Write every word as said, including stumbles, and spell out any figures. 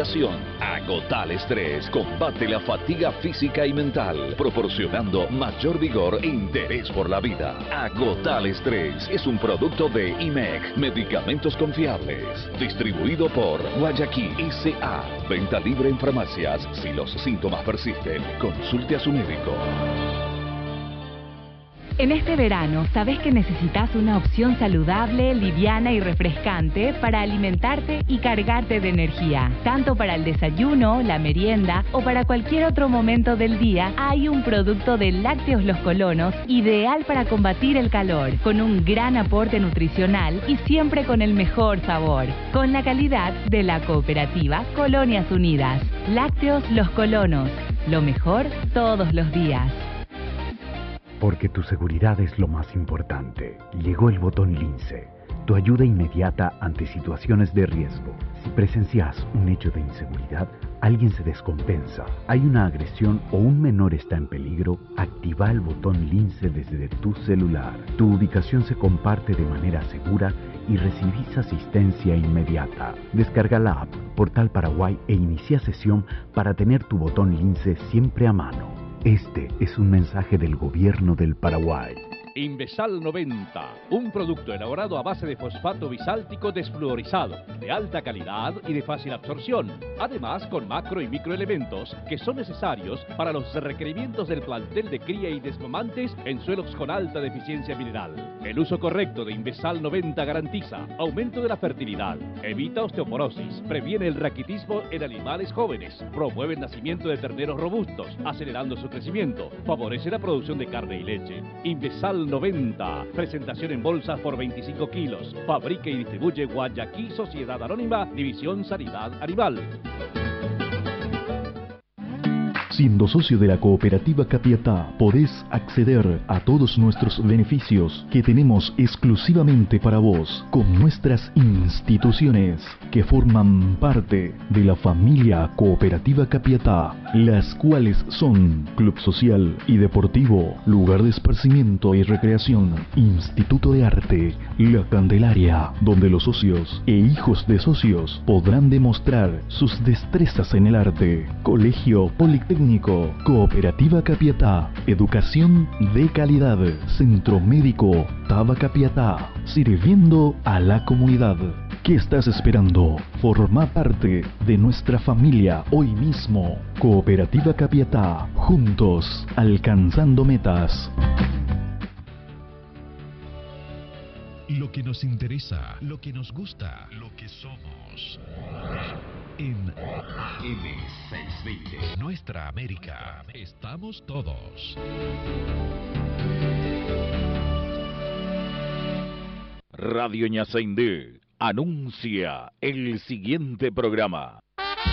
presentación. Agota el estrés, combate la fatiga física y mental, proporcionando mayor vigor e interés por la vida. Agota el estrés es un producto de I M E C, medicamentos confiables, distribuido por Guayaquil S A. Venta libre en farmacias. Si los síntomas persisten, consulte a su médico. En este verano, sabes que necesitas una opción saludable, liviana y refrescante para alimentarte y cargarte de energía. Tanto para el desayuno, la merienda o para cualquier otro momento del día, hay un producto de Lácteos Los Colonos ideal para combatir el calor, con un gran aporte nutricional y siempre con el mejor sabor, con la calidad de la cooperativa Colonias Unidas. Lácteos Los Colonos, lo mejor todos los días. Porque tu seguridad es lo más importante. Llegó el botón Lince, tu ayuda inmediata ante situaciones de riesgo. Si presencias un hecho de inseguridad, alguien se descompensa, hay una agresión o un menor está en peligro, activa el botón Lince desde tu celular. Tu ubicación se comparte de manera segura y recibís asistencia inmediata. Descarga la app Portal Paraguay e inicia sesión para tener tu botón Lince siempre a mano. Este es un mensaje del Gobierno del Paraguay. Invesal noventa, un producto elaborado a base de fosfato bisáltico desfluorizado, de alta calidad y de fácil absorción, además con macro y microelementos que son necesarios para los requerimientos del plantel de cría y desmamantes en suelos con alta deficiencia mineral. El uso correcto de Invesal noventa garantiza aumento de la fertilidad, evita osteoporosis, previene el raquitismo en animales jóvenes, promueve el nacimiento de terneros robustos, acelerando su crecimiento, favorece la producción de carne y leche. Invesal noventa, presentación en bolsas por veinticinco kilos, fabrica y distribuye Guayaquil Sociedad Anónima, División Sanidad Animal. Siendo socio de la cooperativa Capiatá, podés acceder a todos nuestros beneficios que tenemos exclusivamente para vos con nuestras instituciones que forman parte de la familia cooperativa Capiatá, las cuales son Club Social y Deportivo, Lugar de Esparcimiento y Recreación, Instituto de Arte, La Candelaria, donde los socios e hijos de socios podrán demostrar sus destrezas en el arte, Colegio Politécnico, Cooperativa Capiatá, Educación de Calidad, Centro Médico Taba Capiatá, sirviendo a la comunidad. ¿Qué estás esperando? Forma parte de nuestra familia hoy mismo. Cooperativa Capiatá, juntos, alcanzando metas. Lo que nos interesa, lo que nos gusta, lo que somos. En M seiscientos veinte, Nuestra América, estamos todos. Radio Ñaceindú anuncia el siguiente programa.